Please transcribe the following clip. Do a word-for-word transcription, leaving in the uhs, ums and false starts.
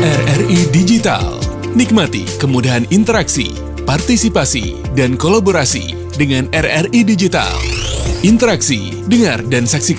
R R I Digital. Nikmati kemudahan interaksi, partisipasi, dan kolaborasi dengan R R I Digital. Interaksi, dengar, dan saksikan